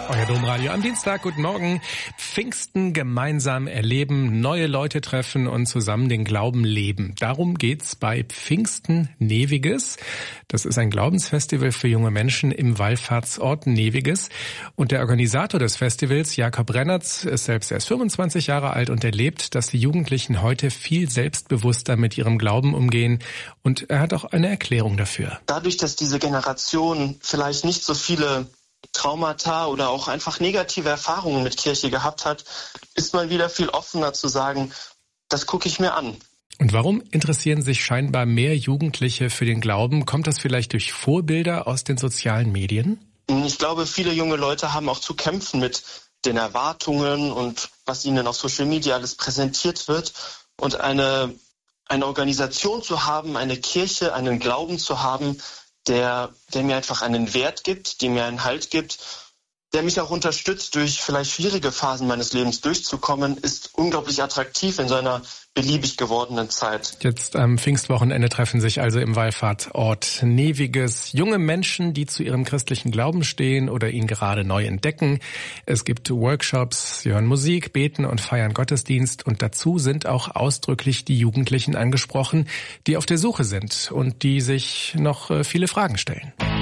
Euer Domradio am Dienstag, guten Morgen. Pfingsten gemeinsam erleben, neue Leute treffen und zusammen den Glauben leben. Darum geht's bei Pfingsten Neviges. Das ist ein Glaubensfestival für junge Menschen im Wallfahrtsort Neviges. Und der Organisator des Festivals, Jakob Rennertz, ist selbst erst 25 Jahre alt und erlebt, dass die Jugendlichen heute viel selbstbewusster mit ihrem Glauben umgehen. Und er hat auch eine Erklärung dafür. Dadurch, dass diese Generation vielleicht nicht so viele Traumata oder auch einfach negative Erfahrungen mit Kirche gehabt hat, ist man wieder viel offener zu sagen, das gucke ich mir an. Und warum interessieren sich scheinbar mehr Jugendliche für den Glauben? Kommt das vielleicht durch Vorbilder aus den sozialen Medien? Ich glaube, viele junge Leute haben auch zu kämpfen mit den Erwartungen und was ihnen auf Social Media alles präsentiert wird. Und eine Organisation zu haben, eine Kirche, einen Glauben zu haben, der mir einfach einen Wert gibt, der mir einen Halt gibt, der mich auch unterstützt, durch vielleicht schwierige Phasen meines Lebens durchzukommen, ist unglaublich attraktiv in so einer beliebig gewordenen Zeit. Jetzt am Pfingstwochenende treffen sich also im Wallfahrtsort Neviges junge Menschen, die zu ihrem christlichen Glauben stehen oder ihn gerade neu entdecken. Es gibt Workshops, sie hören Musik, beten und feiern Gottesdienst. Und dazu sind auch ausdrücklich die Jugendlichen angesprochen, die auf der Suche sind und die sich noch viele Fragen stellen.